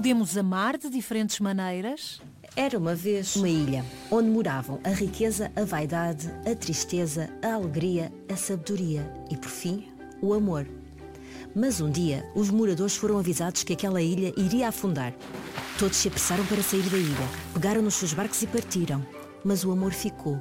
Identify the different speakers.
Speaker 1: Podemos amar de diferentes maneiras?
Speaker 2: Era uma vez uma ilha onde moravam a riqueza, a vaidade, a tristeza, a alegria, a sabedoria e, por fim, o amor. Mas um dia, os moradores foram avisados que aquela ilha iria afundar. Todos se apressaram para sair da ilha, pegaram nos seus barcos e partiram. Mas o amor ficou.